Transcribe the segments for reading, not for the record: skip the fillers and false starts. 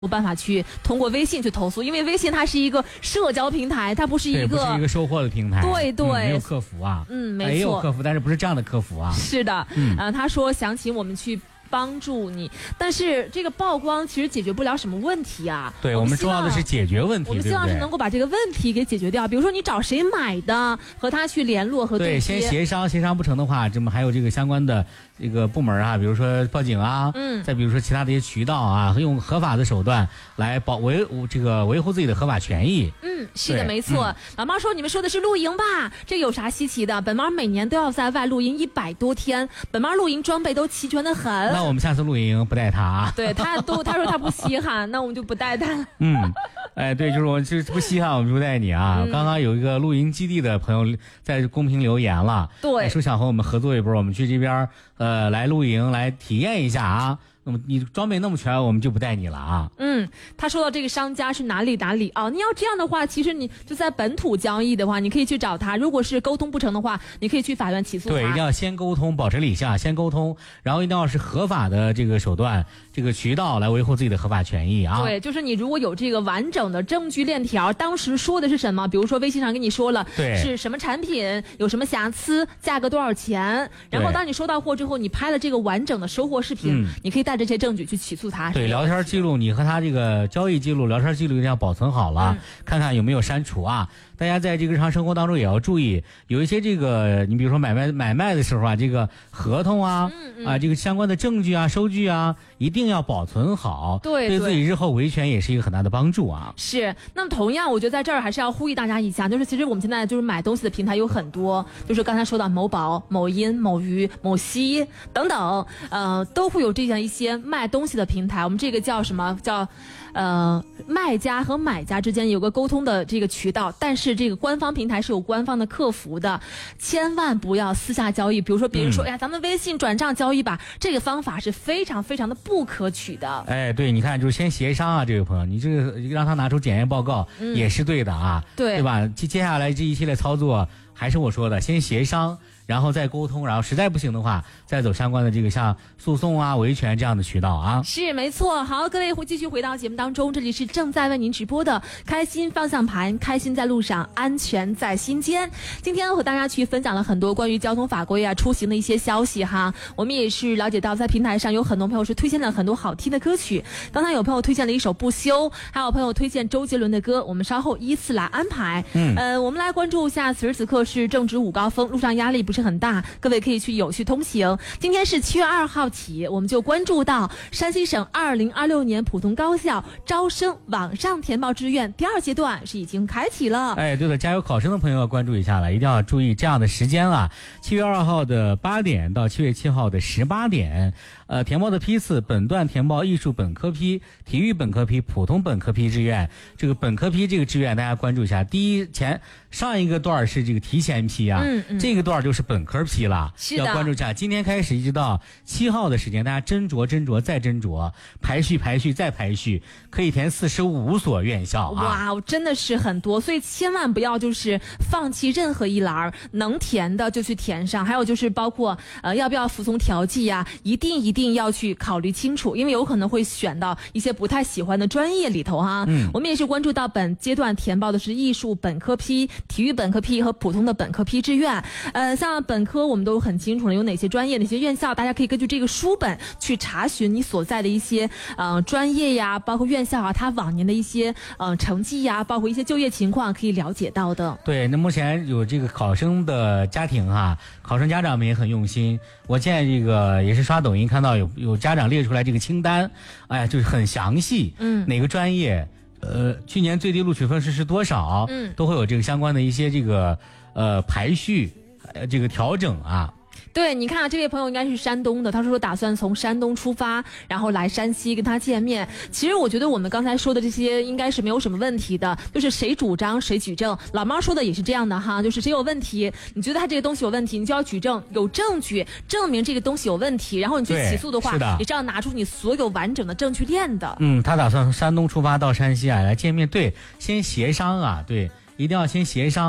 有办法去通过微信去投诉，因为微信它是一个社交平台，它不是一个售货的平台。 对对， 没有客服啊。 没错， 也有客服，但是不是这样的客服啊。 是的，他说想请我们去帮助你，但是这个曝光其实解决不了什么问题啊。 对，我们重要的是解决问题。 我们希望是能够把这个问题给解决掉。比如说你找谁买的，和他去联络和对接。 先协商，协商不成的话，这么还有这个相关的这个部门啊，比如说报警啊，再比如说其他的一些渠道啊，用合法的手段来维护自己的合法权益。 是的，没错。老妈说你们说的是露营吧？这有啥稀奇的？本妈每年都要在外露营100多天，本妈露营装备都齐全的很。 那我们下次露营不带他啊？ 对，他说他不稀罕，那我们就不带他。 对，就是我就是不稀罕，我们就不带你啊。刚刚有一个露营基地的朋友在公屏留言了， 对， 说想和我们合作一波，我们去这边来露营来体验一下啊。那么你装备那么全，我们就不带你了啊。 他说到这个商家是哪里啊？你要这样的话，其实你就在本土交易的话，你可以去找他。如果是沟通不成的话，你可以去法院起诉他。 对，一定要先沟通，保持理性，先沟通，然后一定要是合法的这个手段、这个渠道来维护自己的合法权益啊。 对，就是你如果有这个完整的证据链条，当时说的是什么？比如说微信上跟你说了， 对， 是什么产品，有什么瑕疵，价格多少钱，然后当你收到货之后，你拍了这个完整的收货视频，你可以带这些证据去起诉他。 对，聊天记录，你和他这个交易记录、聊天记录一定要保存好了，看看有没有删除啊。大家在这个日常生活当中也要注意，有一些这个你比如说买卖的时候啊，这个合同啊，这个相关的证据啊、收据啊，一定要保存好，对自己日后维权也是一个很大的帮助啊。 是，那么同样，我觉得在这儿还是要呼吁大家一下，就是其实我们现在就是买东西的平台有很多，就是刚才说到某宝、某音、某鱼、某西等等，都会有这样一些卖东西的平台。我们这个叫什么？叫卖家和买家之间有个沟通的这个渠道，但是这个官方平台是有官方的客服的，千万不要私下交易。比如说别人说，哎呀，咱们微信转账交易吧，这个方法是非常非常的不可取的。 对，你看，就是先协商啊，这位朋友，你这个让他拿出检验报告也是对的啊，对吧？接下来这一系列操作，还是我说的，先协商。然后再沟通，然后实在不行的话，再走相关的这个像诉讼啊、维权这样的渠道啊。 是没错。好，各位继续回到节目当中，这里是正在为您直播的开心方向盘，开心在路上，安全在心间。今天和大家去分享了很多关于交通法规啊、出行的一些消息哈。我们也是了解到，在平台上有很多朋友是推荐了很多好听的歌曲。刚才有朋友推荐了一首《不休》，还有朋友推荐周杰伦的歌，我们稍后依次来安排。我们来关注一下，此时此刻是正值午高峰，路上压力不是很大，各位可以去有序通行。今天是7月2号起，我们就关注到山西省2026年普通高校招生网上填报志愿第2阶段是已经开启了。 对了，加油考生的朋友要关注一下了，一定要注意这样的时间啊，7月2号的8点到7月7号的18点。填报的批次，本段填报艺术本科批、体育本科批、普通本科批志愿。这个本科批这个志愿大家关注一下，上一个段是这个提前批啊，这个段就是本科批了，要关注一下。今天开始一直到7号的时间，大家斟酌再斟酌，排序再排序，可以填45所院校啊。 哇，真的是很多，所以千万不要就是放弃任何一栏，能填的就去填上。还有就是包括要不要服从调剂呀，一定要去考虑清楚，因为有可能会选到一些不太喜欢的专业里头哈。我们也是关注到本阶段填报的是艺术本科批、体育本科批和普通的本科批志愿。像本科我们都很清楚了，有哪些专业、哪些院校，大家可以根据这个书本去查询你所在的一些专业呀，包括院校啊，它往年的一些成绩呀，包括一些就业情况可以了解到的。 对，那目前有这个考生的家庭哈，考生家长们也很用心。我现在这个也是刷抖音看到有家长列出来这个清单，哎呀，就是很详细，哪个专业，去年最低录取分是多少，都会有这个相关的一些这个排序，这个调整啊。 对，你看这位朋友应该是山东的，他说打算从山东出发，然后来山西跟他见面。其实我觉得我们刚才说的这些应该是没有什么问题的，就是谁主张谁举证。老猫说的也是这样的哈，就是谁有问题，你觉得他这个东西有问题，你就要举证，有证据证明这个东西有问题，然后你去起诉的话，也是要拿出你所有完整的证据链的。 他打算从山东出发到山西来见面，对，先协商啊，对，一定要先协商。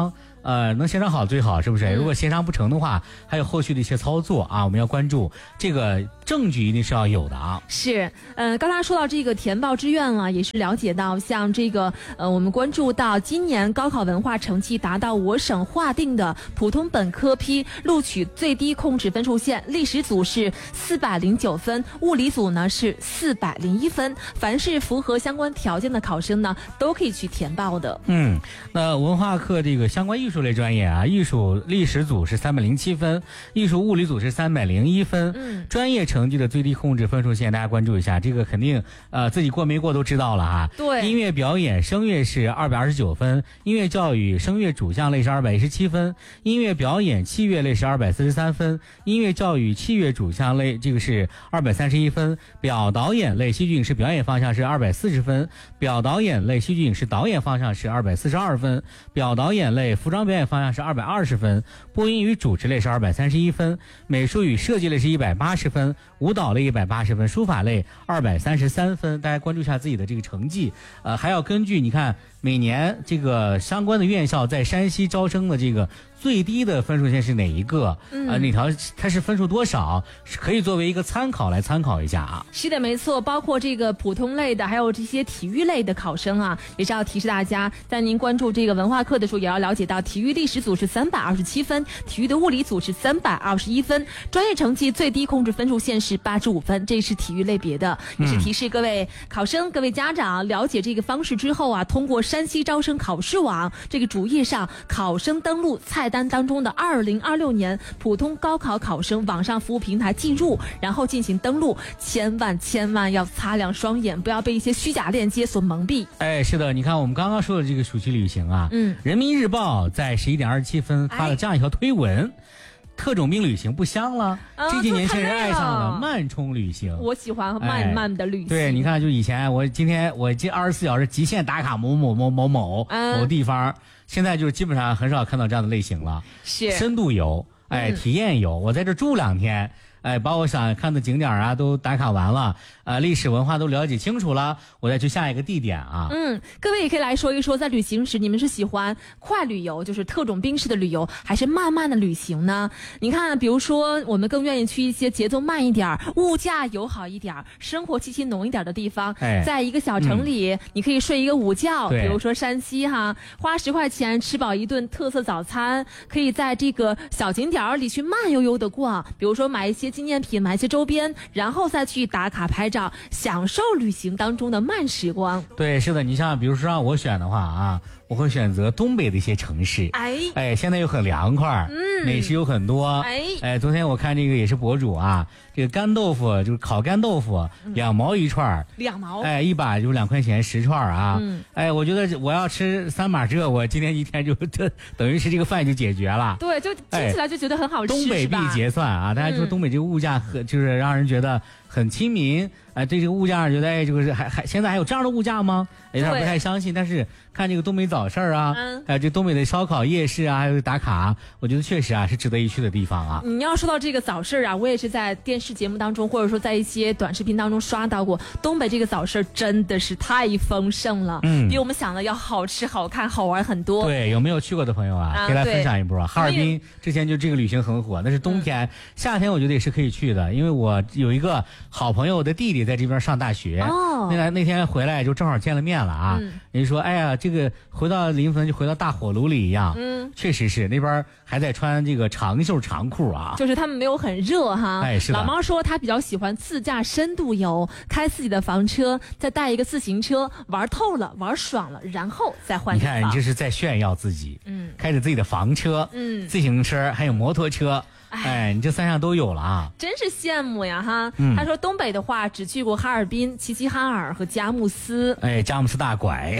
能协商好最好，是不是？如果协商不成的话，还有后续的一些操作啊，我们要关注这个证据一定是要有的啊。 是，刚才说到这个填报志愿了，也是了解到像这个我们关注到今年高考文化成绩达到我省划定的普通本科批录取最低控制分数线，历史组是409分，物理组呢是401分，凡是符合相关条件的考生呢，都可以去填报的。 那文化课这个相关艺术类专业啊，艺术历史组是307分，艺术物理组是301分。专业成绩的最低控制分数线，大家关注一下，这个肯定自己过没过都知道了哈。 对， 音乐表演声乐是229分，音乐教育声乐主项类是217分，音乐表演器乐类是243分，音乐教育器乐主项类这个是231分，表导演类戏剧影视表演方向是240分，表导演类戏剧影视导演方向是242分，表导演类服装表演方向是220分，播音与主持类是231分，美术与设计类是180分，舞蹈类180分，书法类233分。大家关注一下自己的这个成绩，还要根据你看每年这个相关的院校在山西招生的这个最低的分数线是哪一个？哪条它是分数多少？可以作为一个参考来参考一下啊。 是的，没错，包括这个普通类的，还有这些体育类的考生啊，也是要提示大家，在您关注这个文化课的时候，也要了解到，体育历史组是327分，体育的物理组是321分，专业成绩最低控制分数线是85分，这是体育类别的，也是提示各位考生、各位家长了解这个方式之后啊，通过山西招生考试网这个主页上考生登录菜单当中的2026年普通高考考生网上服务平台进入，然后进行登录，千万要擦亮双眼，不要被一些虚假链接所蒙蔽。 是的，你看我们刚刚说的这个暑期旅行啊，人民日报在11点27分发了这样一条推文。特种兵旅行不香了，这些年轻人爱上了慢冲旅行。 我喜欢慢的旅行。 对，你看，就以前我这24小时极限打卡某地方，现在就是基本上很少看到这样的类型了。 是深度游，体验游，我在这住2天。把我想看的景点啊都打卡完了，历史文化都了解清楚了，我再去下一个地点啊。 各位也可以来说一说，在旅行时你们是喜欢快旅游，就是特种兵式的旅游，还是慢的旅行呢？你看，比如说我们更愿意去一些节奏慢一点、物价友好一点、生活气息浓一点的地方。在一个小城里，你可以睡一个午觉，比如说山西哈，花10块钱吃饱一顿特色早餐，可以在这个小景点里去慢悠悠的逛，比如说买一些纪念品，买一些周边，然后再去打卡拍照，享受旅行当中的慢时光。 对，是的，你像比如说让我选的话啊，我会选择东北的一些城市。现在又很凉快，美食有很多。昨天我看这个也是博主啊，这个干豆腐就是烤干豆腐，2毛一串 ，2毛， 一把就2块钱10串啊。我觉得我要吃3码这，我今天一天就等于是这个饭就解决了。 对，就听起来就觉得很好吃。 东北必结算啊！大家说东北这个物价就是让人觉得很亲民。对这个物价觉得就是现在还有这样的物价吗？有点不太相信。但是看这个东北早市啊，还有这东北的烧烤夜市啊，还有打卡，我觉得确实啊是值得一去的地方啊。 你要说到这个早市啊，我也是在电视节目当中，或者说在一些短视频当中刷到过，东北这个早市真的是太丰盛了，比我们想的要好吃、好看、好玩很多。 对，有没有去过的朋友啊，可以来分享一波。哈尔滨之前就这个旅行很火，那是冬天，夏天我觉得也是可以去的，因为我有一个好朋友的弟弟在这边上大学，那天回来就正好见了面了啊。人家说，哎呀，这个回到临汾就回到大火炉里一样。确实是那边还在穿这个长袖长裤啊， 就是他们没有很热哈。 是的。 老猫说他比较喜欢自驾深度游，开自己的房车，再带一个自行车，玩透了，玩爽了，然后再换地方。 你看，你这是在炫耀自己。开着自己的房车，自行车，还有摩托车。你这3项都有了啊， 真是羡慕呀哈。他说东北的话只去过哈尔滨、齐齐哈尔和佳木斯。 佳木斯大拐，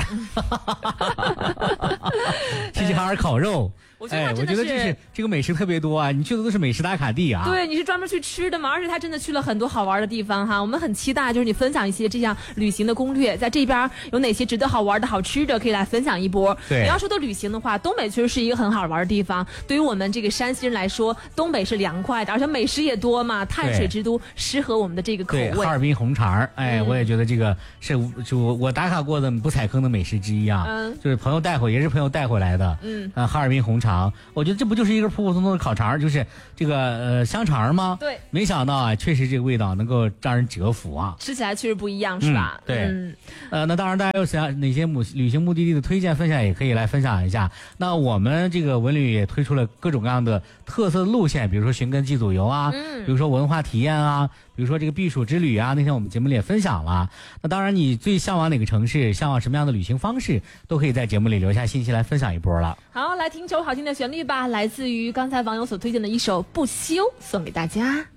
齐齐哈尔烤肉。 我觉得这个美食特别多啊！你去的都是美食打卡地啊。 对，你是专门去吃的嘛？而且他真的去了很多好玩的地方哈。我们很期待，就是你分享一些这样旅行的攻略，在这边有哪些值得好玩的好吃的，可以来分享一波。 对， 你要说到旅行的话，东北确实是一个很好玩的地方。对于我们这个山西人来说，东北是凉快的，而且美食也多嘛，碳水之都，适合我们的这个口味。 哈尔滨红肠，我也觉得这个是就我打卡过的不踩坑的美食之一啊。就是朋友带回来的。哈尔滨红肠。 肠，我觉得这不就是一个普普通通的烤肠，就是这个香肠吗？ 对， 没想到啊，确实这个味道能够让人折服啊， 吃起来确实不一样，是吧？ 对，那当然大家有想哪些旅行目的地的推荐分享，也可以来分享一下。那我们这个文旅也推出了各种各样的特色路线，比如说寻根祭祖游啊，比如说文化体验啊，比如说这个避暑之旅啊，那天我们节目里也分享了。那当然你最向往哪个城市，向往什么样的旅行方式，都可以在节目里留下信息来分享一波了。 好，来听首好听的旋律吧，来自于刚才网友所推荐的一首《不休》，送给大家。